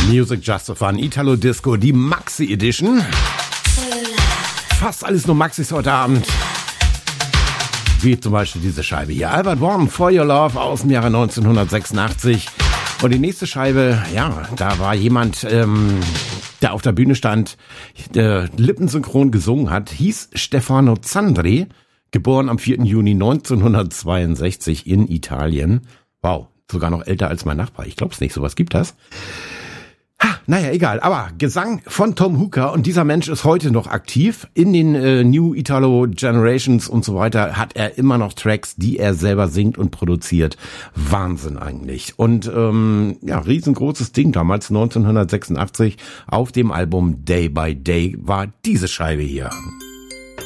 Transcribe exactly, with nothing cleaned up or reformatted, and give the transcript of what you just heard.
Music Just for Fun, Italo Disco, die Maxi Edition. Fast alles nur Maxis heute Abend. Wie zum Beispiel diese Scheibe hier. Albert One, For Your Love aus dem Jahre neunzehnhundertsechsundachtzig. Und die nächste Scheibe, ja, da war jemand, ähm, der auf der Bühne stand, der lippensynchron gesungen hat, hieß Stefano Zandri, geboren am vierten Juni neunzehnhundertzweiundsechzig in Italien. Wow, sogar noch älter als mein Nachbar. Ich glaub's nicht, sowas gibt das. Ha, naja, egal. Aber Gesang von Tom Hooker, und dieser Mensch ist heute noch aktiv. In den äh, New Italo Generations und so weiter hat er immer noch Tracks, die er selber singt und produziert. Wahnsinn eigentlich. Und ähm, ja, riesengroßes Ding damals, neunzehnhundertsechsundachtzig, auf dem Album Day by Day war diese Scheibe hier.